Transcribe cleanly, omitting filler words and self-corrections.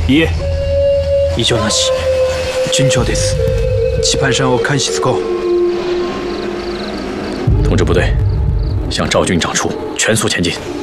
いえ、異常なし。順調です。棋盘山を監視つこう。 通知部队，向赵军长处全速前进。